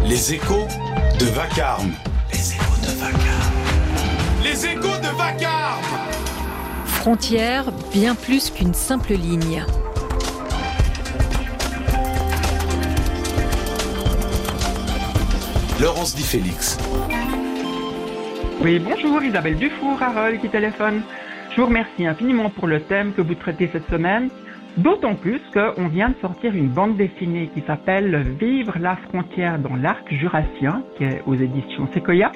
Les échos de Vacarme. Les échos de Vacarme. Les échos de Vacarme. Frontière, bien plus qu'une simple ligne. Laurence Di Félix. Oui, bonjour, Isabelle Dufour, Harold qui téléphone. Je vous remercie infiniment pour le thème que vous traitez cette semaine, d'autant plus qu'on vient de sortir une bande dessinée qui s'appelle « Vivre la frontière dans l'arc jurassien » qui est aux éditions Sequoia.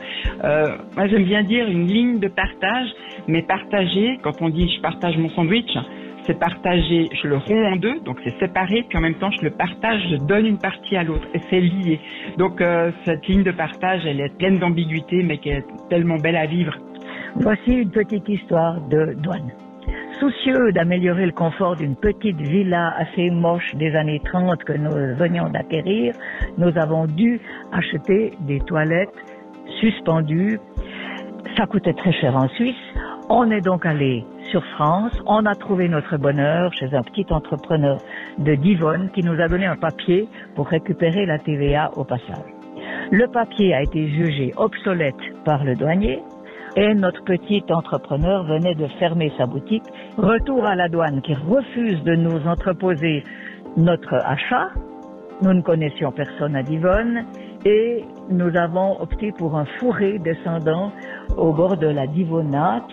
Moi j'aime bien dire une ligne de partage, mais partager, quand on dit « je partage mon sandwich », c'est partager, je le romps en deux, donc c'est séparé, puis en même temps je le partage, je donne une partie à l'autre, et c'est lié. Donc cette ligne de partage, elle est pleine d'ambiguïté, mais qui est tellement belle à vivre. Voici une petite histoire de douane. Soucieux d'améliorer le confort d'une petite villa assez moche des années 30 que nous venions d'acquérir, nous avons dû acheter des toilettes suspendues. Ça coûtait très cher en Suisse. On est donc allé sur France. On a trouvé notre bonheur chez un petit entrepreneur de Divonne qui nous a donné un papier pour récupérer la TVA au passage. Le papier a été jugé obsolète par le douanier. Et notre petit entrepreneur venait de fermer sa boutique. Retour à la douane qui refuse de nous entreposer notre achat. Nous ne connaissions personne à Divonne et nous avons opté pour un fourré descendant au bord de la Divonnate.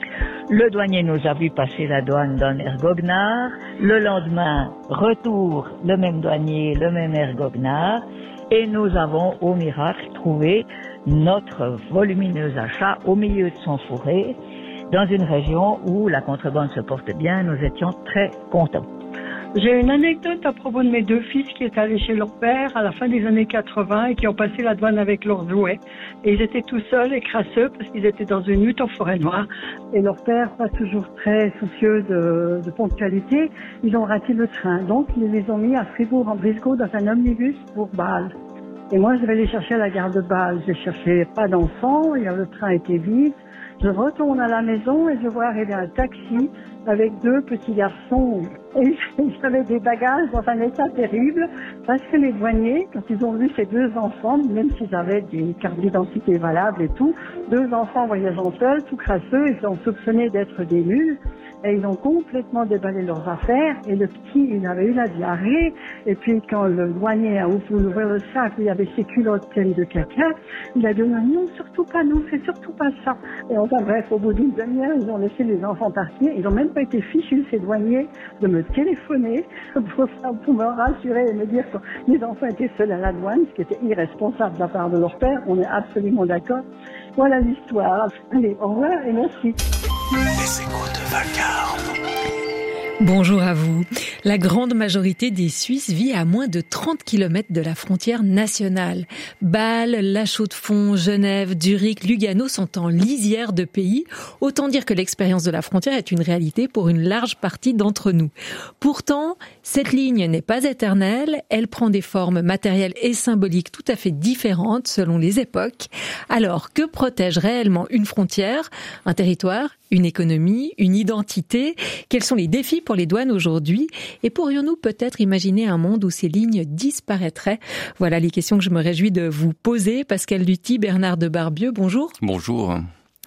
Le douanier nous a vu passer la douane d'un air goguenard. Le lendemain, retour, le même douanier, le même air goguenard. Et nous avons, au miracle, trouvé notre volumineux achat au milieu de son fourré, dans une région où la contrebande se porte bien. Nous étions très contents. J'ai une anecdote à propos de mes deux fils qui étaient allés chez leur père à la fin des années 80 et qui ont passé la douane avec leurs jouets. Et ils étaient tout seuls et crasseux parce qu'ils étaient dans une hutte en forêt noire. Et leur père, pas toujours très soucieux de ponctualité, ils ont raté le train. Donc ils les ont mis à Fribourg-en-Brisgau dans un omnibus pour Bâle. Et moi, je vais les chercher à la gare de Bâle. Je cherchais pas d'enfants, et le train était vide. Je retourne à la maison et je vois arriver un taxi avec deux petits garçons. Et ils avaient des bagages dans un état terrible parce que les douaniers, quand ils ont vu ces deux enfants, même s'ils avaient des cartes d'identité valables et tout, deux enfants voyageant seuls, tout crasseux, ils ont soupçonné d'être des mules. Et ils ont complètement déballé leurs affaires. Et le petit, il avait eu la diarrhée. Et puis, quand le douanier a ouvert le sac, il y avait ses culottes pleines de caca. Il a dit, non, surtout pas nous, c'est surtout pas ça. Et enfin, bref, au bout d'une demi-heure, ils ont laissé les enfants partir. Ils n'ont même pas été fichus, ces douaniers, de me téléphoner pour me rassurer et me dire que les enfants étaient seuls à la douane, ce qui était irresponsable de la part de leur père. On est absolument d'accord. Voilà l'histoire. Allez, au revoir et merci. Les échos de Vacarme. Bonjour à vous. La grande majorité des Suisses vit à moins de 30 km de la frontière nationale. Bâle, La Chaux-de-Fonds, Genève, Zurich, Lugano sont en lisière de pays. Autant dire que l'expérience de la frontière est une réalité pour une large partie d'entre nous. Pourtant, cette ligne n'est pas éternelle. Elle prend des formes matérielles et symboliques tout à fait différentes selon les époques. Alors, que protège réellement une frontière, un territoire, une économie, une identité? Quels sont les défis pour les douanes aujourd'hui? Et pourrions-nous peut-être imaginer un monde où ces lignes disparaîtraient? Voilà les questions que je me réjouis de vous poser. Pascal Luthi, Bernard de Barbieux, bonjour. Bonjour.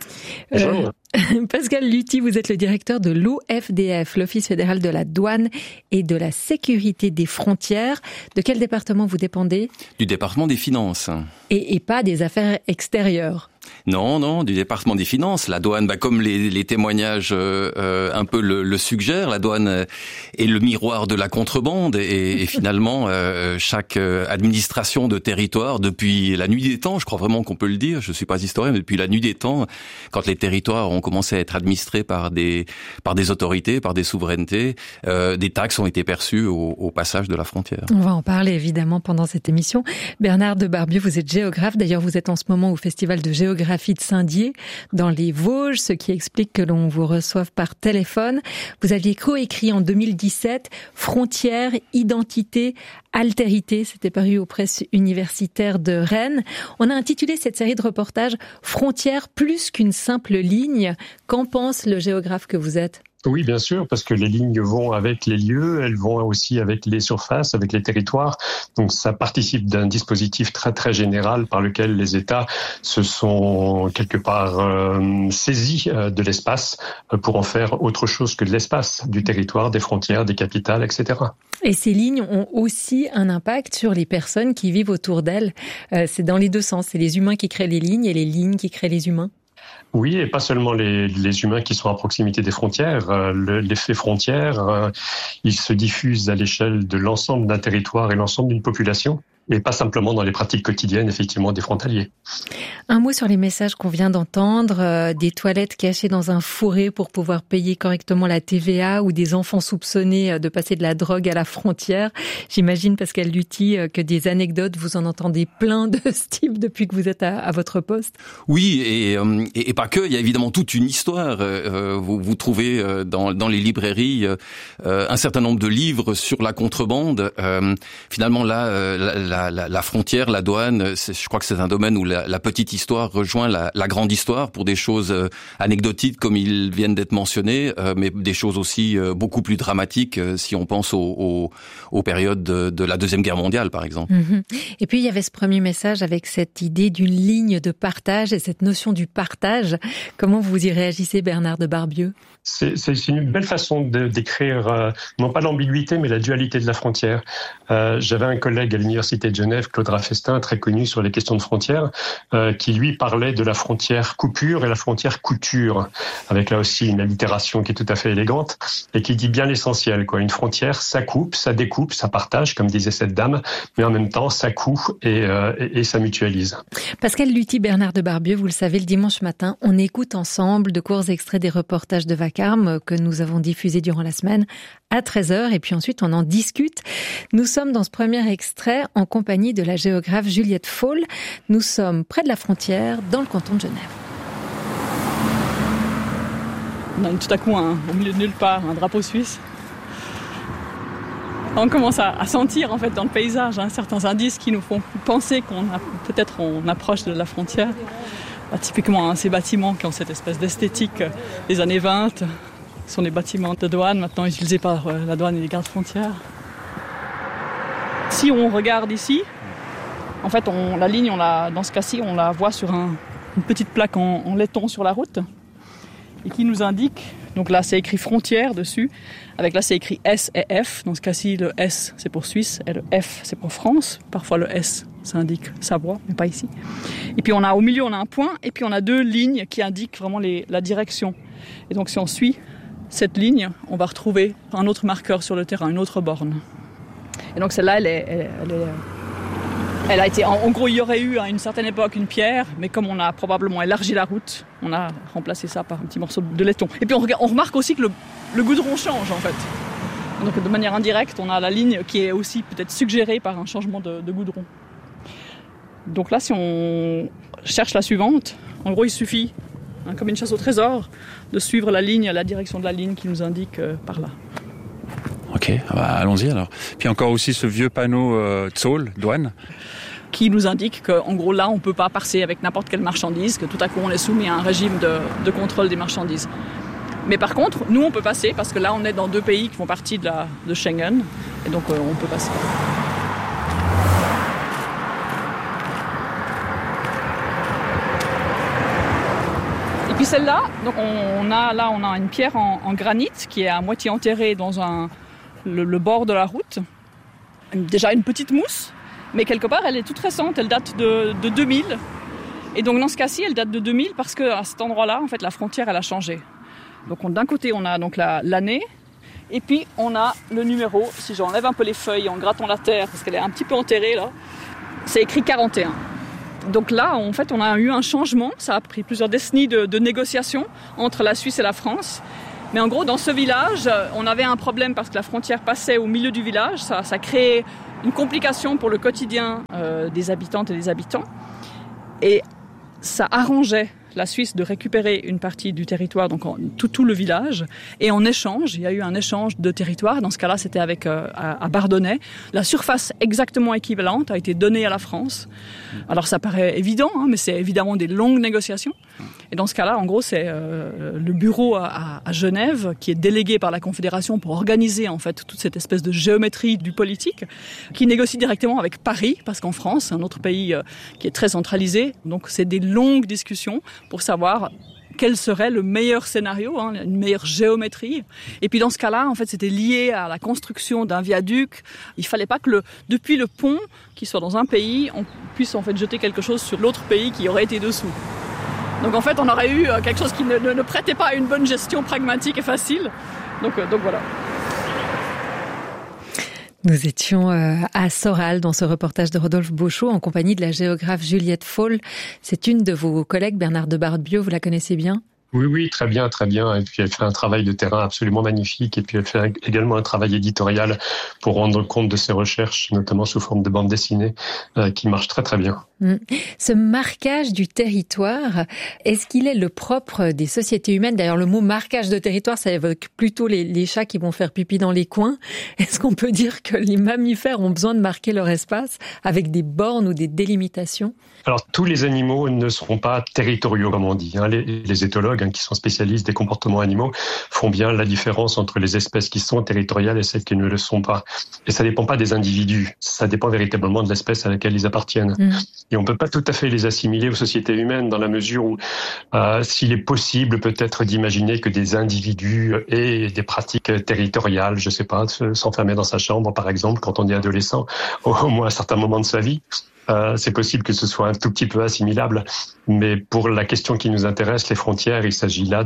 Pascal Luthi, vous êtes le directeur de l'OFDF, l'Office fédéral de la douane et de la sécurité des frontières. De quel département vous dépendez? Du département des finances. Et pas des affaires extérieures? Non, du département des finances. La douane, comme les témoignages un peu le suggèrent, la douane est le miroir de la contrebande et finalement chaque administration de territoire, depuis la nuit des temps, je crois vraiment qu'on peut le dire, je suis pas historien, mais depuis la nuit des temps, quand les territoires ont commencé à être administrés par des autorités, par des souverainetés, des taxes ont été perçues au passage de la frontière. On va en parler évidemment pendant cette émission. Bernard de Barbieux, vous êtes géographe, d'ailleurs vous êtes en ce moment au Festival de géographie de Saint-Dié, dans les Vosges, ce qui explique que l'on vous reçoive par téléphone. Vous aviez coécrit en 2017 Frontières, identité, altérité. C'était paru aux presses universitaires de Rennes. On a intitulé cette série de reportages Frontières plus qu'une simple ligne. Qu'en pense le géographe que vous êtes? Oui, bien sûr, parce que les lignes vont avec les lieux, elles vont aussi avec les surfaces, avec les territoires. Donc ça participe d'un dispositif très très général par lequel les États se sont quelque part saisis de l'espace pour en faire autre chose que de l'espace, du territoire, des frontières, des capitales, etc. Et ces lignes ont aussi un impact sur les personnes qui vivent autour d'elles. C'est dans les deux sens, c'est les humains qui créent les lignes et les lignes qui créent les humains. Oui, et pas seulement les humains qui sont à proximité des frontières. L'effet frontière, il se diffuse à l'échelle de l'ensemble d'un territoire et l'ensemble d'une population, et pas simplement dans les pratiques quotidiennes, effectivement, des frontaliers. Un mot sur les messages qu'on vient d'entendre, des toilettes cachées dans un fourré pour pouvoir payer correctement la TVA, ou des enfants soupçonnés de passer de la drogue à la frontière. J'imagine, Pascal Luthi, que des anecdotes, vous en entendez plein de ce type depuis que vous êtes à votre poste. Oui, et pas que. Il y a évidemment toute une histoire. Vous trouvez dans les librairies un certain nombre de livres sur la contrebande. Finalement, là, la frontière, la douane, je crois que c'est un domaine où la petite histoire rejoint la grande histoire pour des choses anecdotiques comme ils viennent d'être mentionnées, mais des choses aussi beaucoup plus dramatiques si on pense aux périodes de la Deuxième Guerre mondiale, par exemple. Et puis il y avait ce premier message avec cette idée d'une ligne de partage et cette notion du partage. Comment vous y réagissez, Bernard de Barbieux ? C'est une belle façon de décrire, non pas l'ambiguïté, mais la dualité de la frontière. J'avais un collègue à l'Université de Genève, Claude Raffestin, très connu sur les questions de frontières, qui lui parlait de la frontière coupure et la frontière couture, avec là aussi une allitération qui est tout à fait élégante, et qui dit bien l'essentiel, quoi. Une frontière, ça coupe, ça découpe, ça partage, comme disait cette dame, mais en même temps, ça coud et ça mutualise. Pascal Luthi, Bernard de Barbieux, vous le savez, le dimanche matin, on écoute ensemble de courts extraits des reportages de Vacarme que nous avons diffusés durant la semaine à 13h, et puis ensuite on en discute. Nous sommes dans ce premier extrait en compagnie de la géographe Juliette Faul. Nous sommes près de la frontière, dans le canton de Genève. On a tout à coup, au milieu de nulle part, un drapeau suisse. On commence à sentir en fait dans le paysage certains indices qui nous font penser qu'on approche de la frontière. Typiquement, ces bâtiments qui ont cette espèce d'esthétique des années 20 sont des bâtiments de douane, maintenant utilisés par la douane et les gardes-frontières. Si on regarde ici, en fait, la ligne, dans ce cas-ci, on la voit sur une petite plaque en laiton sur la route et qui nous indique, donc là c'est écrit frontière dessus, avec là c'est écrit S et F. Dans ce cas-ci, le S c'est pour Suisse et le F c'est pour France. Parfois le S ça indique Savoie, mais pas ici. Et puis au milieu on a un point et puis on a deux lignes qui indiquent vraiment la direction. Et donc si on suit cette ligne, on va retrouver un autre marqueur sur le terrain, une autre borne. Et donc celle-là, elle a été, en gros, il y aurait eu à une certaine époque une pierre, mais comme on a probablement élargi la route, on a remplacé ça par un petit morceau de laiton. Et puis on remarque aussi que le goudron change en fait. Donc de manière indirecte, on a la ligne qui est aussi peut-être suggérée par un changement de goudron. Donc là, si on cherche la suivante, en gros, il suffit, comme une chasse au trésor, de suivre la direction de la ligne qui nous indique par là. Ok, allons-y alors. Puis encore aussi ce vieux panneau Zoll, douane, qui nous indique qu'en gros là on ne peut pas passer avec n'importe quelle marchandise, que tout à coup on est soumis à un régime de contrôle des marchandises. Mais par contre, nous on peut passer parce que là on est dans deux pays qui font partie de Schengen et donc on peut passer. Et puis celle-là, donc on a une pierre en granit qui est à moitié enterrée dans le bord de la route. Déjà une petite mousse, mais quelque part elle est toute récente, elle date de 2000. Et donc dans ce cas-ci, elle date de 2000 parce qu'à cet endroit-là, en fait, la frontière elle a changé. Donc d'un côté, on a donc l'année, et puis on a le numéro. Si j'enlève un peu les feuilles en grattant la terre, parce qu'elle est un petit peu enterrée là, c'est écrit 41. Donc là, en fait, on a eu un changement. Ça a pris plusieurs décennies de négociations entre la Suisse et la France. Mais en gros, dans ce village, on avait un problème parce que la frontière passait au milieu du village. Ça créait une complication pour le quotidien des habitantes et des habitants. Et ça arrangeait la Suisse de récupérer une partie du territoire, donc tout le village. Et en échange, il y a eu un échange de territoire. Dans ce cas-là, c'était à Bardonnay. La surface exactement équivalente a été donnée à la France. Alors ça paraît évident, mais c'est évidemment des longues négociations. Et dans ce cas-là, en gros, c'est le bureau à Genève qui est délégué par la Confédération pour organiser en fait toute cette espèce de géométrie du politique, qui négocie directement avec Paris, parce qu'en France, c'est un autre pays qui est très centralisé. Donc c'est des longues discussions pour savoir quel serait le meilleur scénario, une meilleure géométrie. Et puis dans ce cas-là, en fait, c'était lié à la construction d'un viaduc. Il fallait pas que depuis le pont, qui soit dans un pays, on puisse en fait jeter quelque chose sur l'autre pays qui aurait été dessous. Donc en fait, on aurait eu quelque chose qui ne prêtait pas à une bonne gestion pragmatique et facile. Donc voilà. Nous étions à Soral dans ce reportage de Rodolphe Beauchot en compagnie de la géographe Juliette Faul. C'est une de vos collègues, Bernard de Barbieux, vous la connaissez bien ? Oui, très bien. Et puis elle fait un travail de terrain absolument magnifique. Et puis elle fait également un travail éditorial pour rendre compte de ses recherches, notamment sous forme de bande dessinée, qui marche très très bien. Ce marquage du territoire, est-ce qu'il est le propre des sociétés humaines ? D'ailleurs, le mot marquage de territoire, ça évoque plutôt les chats qui vont faire pipi dans les coins. Est-ce qu'on peut dire que les mammifères ont besoin de marquer leur espace avec des bornes ou des délimitations ? Alors, tous les animaux ne seront pas territoriaux, comme on dit. Les éthologues, qui sont spécialistes des comportements animaux, font bien la différence entre les espèces qui sont territoriales et celles qui ne le sont pas. Et ça dépend pas des individus, ça dépend véritablement de l'espèce à laquelle ils appartiennent. Et on peut pas tout à fait les assimiler aux sociétés humaines dans la mesure où s'il est possible peut-être d'imaginer que des individus aient des pratiques territoriales, je sais pas, s'enfermer dans sa chambre par exemple quand on est adolescent, au moins à un certain moment de sa vie. C'est possible que ce soit un tout petit peu assimilable, mais pour la question qui nous intéresse, les frontières, il s'agit là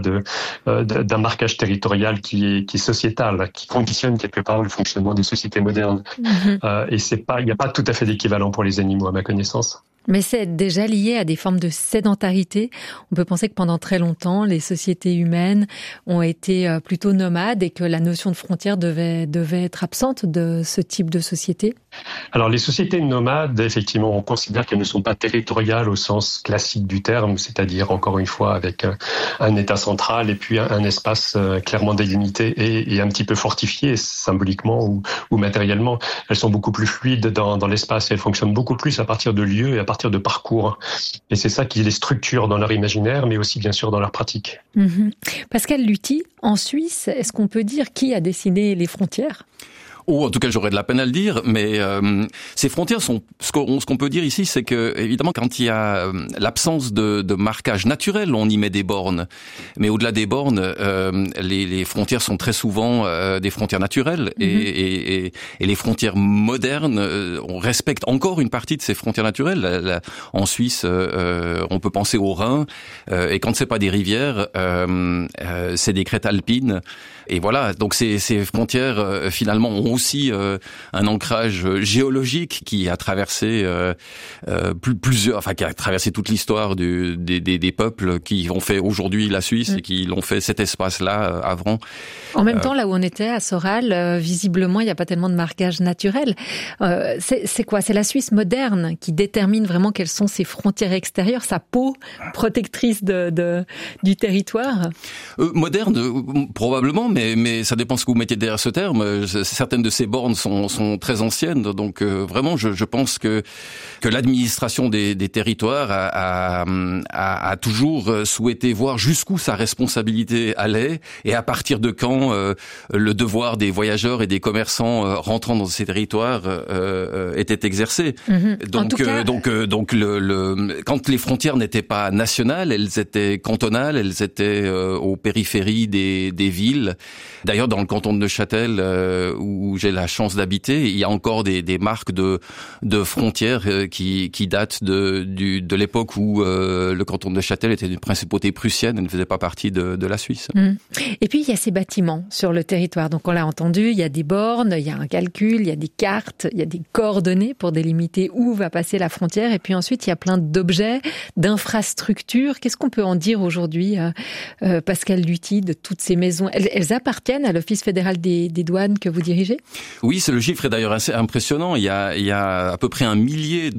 d'un marquage territorial qui est sociétal, qui conditionne quelque part le fonctionnement des sociétés modernes. Et il n'y a pas tout à fait d'équivalent pour les animaux, à ma connaissance. Mais c'est déjà lié à des formes de sédentarité. On peut penser que pendant très longtemps, les sociétés humaines ont été plutôt nomades et que la notion de frontière devait être absente de ce type de société. Alors les sociétés nomades, effectivement, on considère qu'elles ne sont pas territoriales au sens classique du terme, c'est-à-dire encore une fois avec un État central et puis un espace clairement délimité et un petit peu fortifié symboliquement ou matériellement. Elles sont beaucoup plus fluides dans l'espace et elles fonctionnent beaucoup plus à partir de lieux et à partir de parcours. Et c'est ça qui les structure dans leur imaginaire, mais aussi bien sûr dans leur pratique. Pascal Luthy, en Suisse, est-ce qu'on peut dire qui a dessiné les frontières ? En tout cas, j'aurais de la peine à le dire, mais ces frontières sont ce qu'on peut dire ici, c'est que évidemment, quand il y a l'absence de marquage naturel, on y met des bornes. Mais au-delà des bornes, les frontières sont très souvent des frontières naturelles, et les frontières modernes, on respecte encore une partie de ces frontières naturelles. En Suisse, on peut penser au Rhin, et quand c'est pas des rivières, c'est des crêtes alpines. Et voilà, donc ces frontières finalement ont aussi un ancrage géologique qui a traversé qui a traversé toute l'histoire des peuples qui ont fait aujourd'hui la Suisse et qui l'ont fait cet espace-là avant. En même temps, là où on était à Soral, visiblement, il n'y a pas tellement de marquage naturel. C'est quoi ? C'est la Suisse moderne qui détermine vraiment quelles sont ses frontières extérieures, sa peau protectrice du territoire. Moderne, probablement, mais ça dépend ce que vous mettez derrière ce terme. Certaines de ces bornes sont très anciennes, donc vraiment, je pense que l'administration des territoires a toujours souhaité voir jusqu'où sa responsabilité allait et à partir de quand le devoir des voyageurs et des commerçants rentrant dans ces territoires était exercé. Donc quand les frontières n'étaient pas nationales, elles étaient cantonales, elles étaient aux périphéries des villes. D'ailleurs, dans le canton de Neuchâtel, où j'ai la chance d'habiter, il y a encore des marques de frontières qui datent de l'époque où le canton de Neuchâtel était une principauté prussienne et ne faisait pas partie de la Suisse. Et puis, il y a ces bâtiments sur le territoire. Donc, on l'a entendu, il y a des bornes, il y a un calcul, il y a des cartes, il y a des coordonnées pour délimiter où va passer la frontière. Et puis ensuite, il y a plein d'objets, d'infrastructures. Qu'est-ce qu'on peut en dire aujourd'hui, Pascal Luthy, de toutes ces maisons ? Elles appartiennent à l'Office fédéral des douanes que vous dirigez ? Oui, le chiffre est d'ailleurs assez impressionnant. Il y a à peu près 1 millier